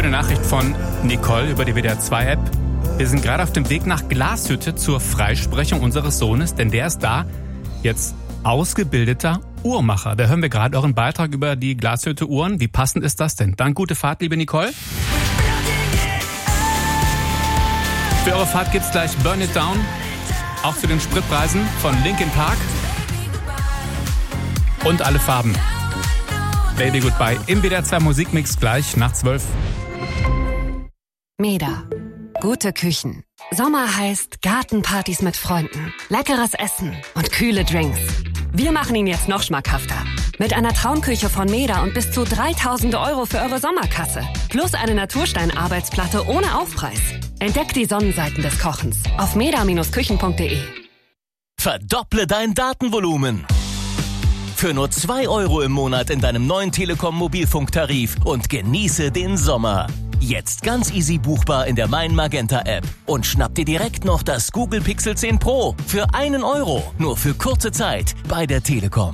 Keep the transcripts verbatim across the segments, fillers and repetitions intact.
Schöne Nachricht von Nicole über die W D R zwei App. Wir sind gerade auf dem Weg nach Glashütte zur Freisprechung unseres Sohnes, denn der ist da jetzt ausgebildeter Uhrmacher. Da hören wir gerade euren Beitrag über die Glashütte Uhren. Wie passend ist das denn? Dann gute Fahrt, liebe Nicole. Für eure Fahrt gibt's gleich Burn It Down, auch zu den Spritpreisen von Linkin Park. Und alle Farben. Baby Goodbye im W D R zwei Musikmix gleich nach zwölf. Meda. Gute Küchen. Sommer heißt Gartenpartys mit Freunden, leckeres Essen und kühle Drinks. Wir machen ihn jetzt noch schmackhafter. Mit einer Traumküche von Meda und bis zu dreitausend Euro für eure Sommerkasse. Plus eine Naturstein-Arbeitsplatte ohne Aufpreis. Entdeckt die Sonnenseiten des Kochens auf meda Küchen punkt de. Verdopple dein Datenvolumen. Für nur zwei Euro im Monat in deinem neuen Telekom-Mobilfunktarif und genieße den Sommer. Jetzt ganz easy buchbar in der Mein Magenta App. Und schnapp dir direkt noch das Google Pixel zehn Pro für einen Euro. Nur für kurze Zeit bei der Telekom.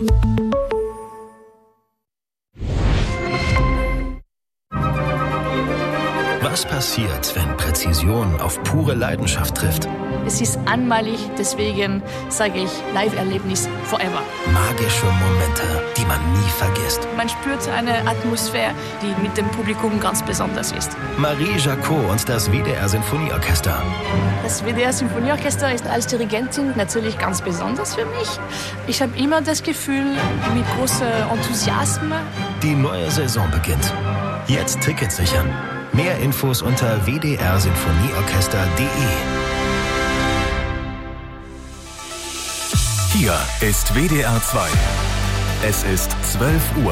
Was passiert, wenn Präzision auf pure Leidenschaft trifft? Es ist einmalig, deswegen sage ich Live-Erlebnis forever. Magische Momente, die man nie vergisst. Man spürt eine Atmosphäre, die mit dem Publikum ganz besonders ist. Marie Jacot und das W D R Sinfonieorchester. Das W D R Sinfonieorchester ist als Dirigentin natürlich ganz besonders für mich. Ich habe immer das Gefühl, mit großem Enthusiasmus. Die neue Saison beginnt. Jetzt Tickets sichern. Mehr Infos unter w d r sinfonieorchester punkt de. Hier ist W D R zwei. Es ist zwölf Uhr.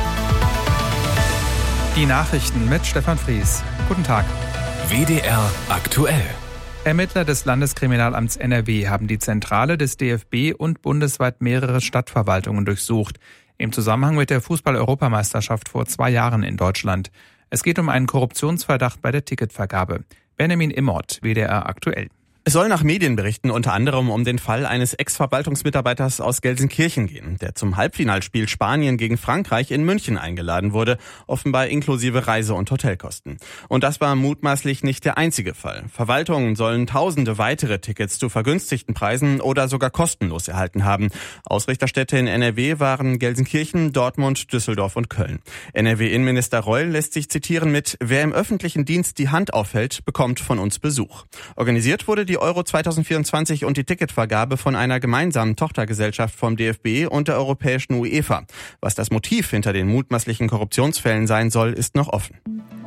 Die Nachrichten mit Stefan Fries. Guten Tag. W D R aktuell. Ermittler des Landeskriminalamts N R W haben die Zentrale des D F B und bundesweit mehrere Stadtverwaltungen durchsucht. Im Zusammenhang mit der Fußball-Europameisterschaft vor zwei Jahren in Deutschland. Es geht um einen Korruptionsverdacht bei der Ticketvergabe. Benjamin Immort, W D R aktuell. Es soll nach Medienberichten unter anderem um den Fall eines Ex-Verwaltungsmitarbeiters aus Gelsenkirchen gehen, der zum Halbfinalspiel Spanien gegen Frankreich in München eingeladen wurde, offenbar inklusive Reise- und Hotelkosten. Und das war mutmaßlich nicht der einzige Fall. Verwaltungen sollen tausende weitere Tickets zu vergünstigten Preisen oder sogar kostenlos erhalten haben. Ausrichterstädte in N R W waren Gelsenkirchen, Dortmund, Düsseldorf und Köln. N R W-Innenminister Reul lässt sich zitieren mit: Wer im öffentlichen Dienst die Hand aufhält, bekommt von uns Besuch. Organisiert wurde die Euro zwanzig vierundzwanzig und die Ticketvergabe von einer gemeinsamen Tochtergesellschaft vom D F B und der europäischen UEFA. Was das Motiv hinter den mutmaßlichen Korruptionsfällen sein soll, ist noch offen.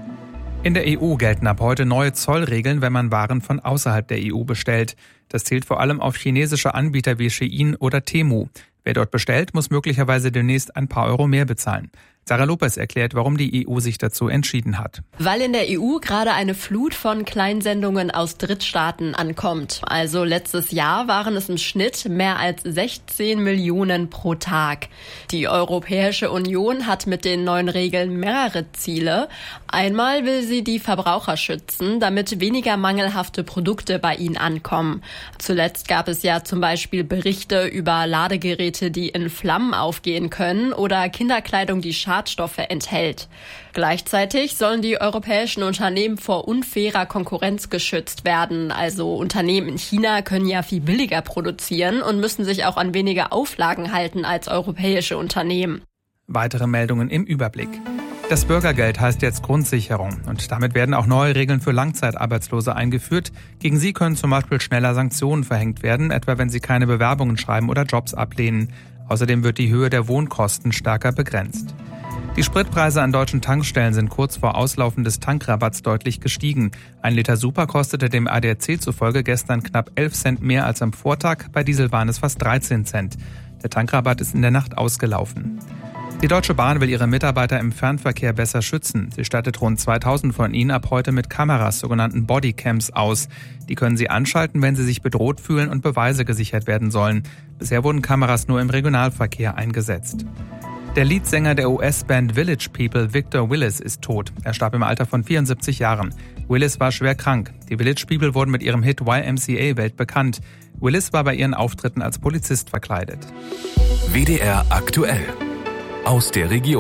In der E U gelten ab heute neue Zollregeln, wenn man Waren von außerhalb der E U bestellt. Das zielt vor allem auf chinesische Anbieter wie Shein oder Temu. Wer dort bestellt, muss möglicherweise demnächst ein paar Euro mehr bezahlen. Sarah Lopez erklärt, warum die E U sich dazu entschieden hat. Weil in der E U gerade eine Flut von Kleinsendungen aus Drittstaaten ankommt. Also letztes Jahr waren es im Schnitt mehr als sechzehn Millionen pro Tag. Die Europäische Union hat mit den neuen Regeln mehrere Ziele. Einmal will sie die Verbraucher schützen, damit weniger mangelhafte Produkte bei ihnen ankommen. Zuletzt gab es ja zum Beispiel Berichte über Ladegeräte, die in Flammen aufgehen können, oder Kinderkleidung, die Schadstoffe enthält. Gleichzeitig sollen die europäischen Unternehmen vor unfairer Konkurrenz geschützt werden. Also Unternehmen in China können ja viel billiger produzieren und müssen sich auch an weniger Auflagen halten als europäische Unternehmen. Weitere Meldungen im Überblick. Das Bürgergeld heißt jetzt Grundsicherung und damit werden auch neue Regeln für Langzeitarbeitslose eingeführt. Gegen sie können zum Beispiel schneller Sanktionen verhängt werden, etwa wenn sie keine Bewerbungen schreiben oder Jobs ablehnen. Außerdem wird die Höhe der Wohnkosten stärker begrenzt. Die Spritpreise an deutschen Tankstellen sind kurz vor Auslaufen des Tankrabatts deutlich gestiegen. Ein Liter Super kostete dem A D A C zufolge gestern knapp elf Cent mehr als am Vortag, bei Diesel waren es fast dreizehn Cent. Der Tankrabatt ist in der Nacht ausgelaufen. Die Deutsche Bahn will ihre Mitarbeiter im Fernverkehr besser schützen. Sie stattet rund zweitausend von ihnen ab heute mit Kameras, sogenannten Bodycams, aus. Die können sie anschalten, wenn sie sich bedroht fühlen und Beweise gesichert werden sollen. Bisher wurden Kameras nur im Regionalverkehr eingesetzt. Der Leadsänger der U S-Band Village People, Victor Willis, ist tot. Er starb im Alter von vierundsiebzig Jahren. Willis war schwer krank. Die Village People wurden mit ihrem Hit Y M C A weltbekannt. Willis war bei ihren Auftritten als Polizist verkleidet. W D R aktuell. Aus der Region.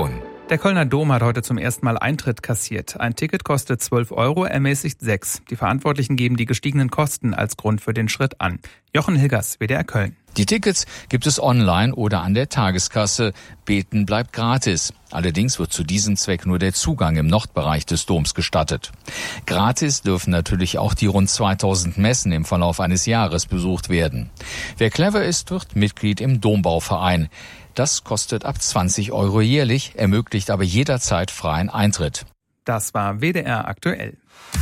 Der Kölner Dom hat heute zum ersten Mal Eintritt kassiert. Ein Ticket kostet zwölf Euro, ermäßigt sechs. Die Verantwortlichen geben die gestiegenen Kosten als Grund für den Schritt an. Jochen Hilgers, W D R Köln. Die Tickets gibt es online oder an der Tageskasse. Beten bleibt gratis. Allerdings wird zu diesem Zweck nur der Zugang im Nordbereich des Doms gestattet. Gratis dürfen natürlich auch die rund zweitausend Messen im Verlauf eines Jahres besucht werden. Wer clever ist, wird Mitglied im Dombauverein. Das kostet ab zwanzig Euro jährlich, ermöglicht aber jederzeit freien Eintritt. Das war W D R aktuell.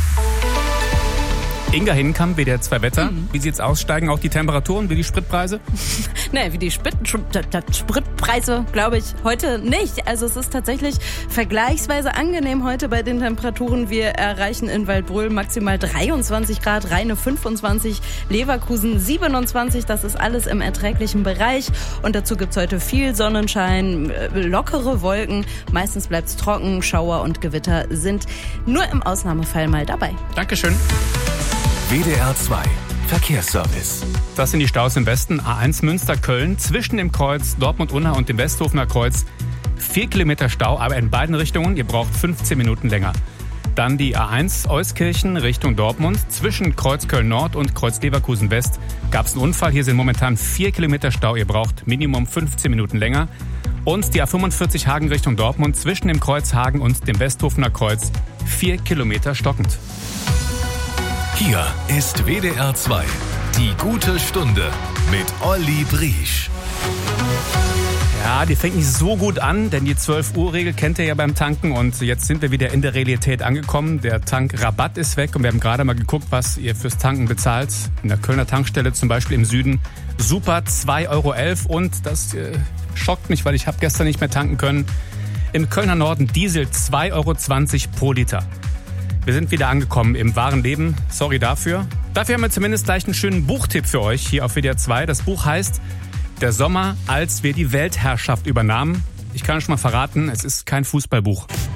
Inga Hinkamp, W D R zwei Wetter. Mhm. Wie sieht's aus? Steigen auch die Temperaturen wie die Spritpreise? Nee, wie die Sprit, Spritpreise, glaube ich, heute nicht. Also es ist tatsächlich vergleichsweise angenehm heute bei den Temperaturen. Wir erreichen in Waldbröl maximal dreiundzwanzig Grad, Rheine fünfundzwanzig, Leverkusen siebenundzwanzig. Das ist alles im erträglichen Bereich. Und dazu gibt's heute viel Sonnenschein, lockere Wolken. Meistens bleibt's trocken, Schauer und Gewitter sind nur im Ausnahmefall mal dabei. Dankeschön. W D R zwei Verkehrsservice. Das sind die Staus im Westen. A eins Münster-Köln zwischen dem Kreuz Dortmund-Unna und dem Westhofener Kreuz. Vier Kilometer Stau, aber in beiden Richtungen. Ihr braucht fünfzehn Minuten länger. Dann die A eins Euskirchen Richtung Dortmund. Zwischen Kreuz Köln-Nord und Kreuz Leverkusen-West gab es einen Unfall. Hier sind momentan vier Kilometer Stau. Ihr braucht Minimum fünfzehn Minuten länger. Und die A fünfundvierzig Hagen Richtung Dortmund. Zwischen dem Kreuz Hagen und dem Westhofener Kreuz. Vier Kilometer stockend. Hier ist W D R zwei, die gute Stunde mit Olli Briesch. Ja, die fängt nicht so gut an, denn die zwölf Uhr Regel kennt ihr ja beim Tanken und jetzt sind wir wieder in der Realität angekommen. Der Tankrabatt ist weg und wir haben gerade mal geguckt, was ihr fürs Tanken bezahlt. In der Kölner Tankstelle zum Beispiel im Süden super zwei Euro elf und das äh, schockt mich, weil ich habe gestern nicht mehr tanken können. Im Kölner Norden Diesel zwei Euro zwanzig pro Liter. Wir sind wieder angekommen im wahren Leben. Sorry dafür. Dafür haben wir zumindest gleich einen schönen Buchtipp für euch hier auf W D R zwei. Das Buch heißt Der Sommer, als wir die Weltherrschaft übernahmen. Ich kann schon mal verraten, es ist kein Fußballbuch.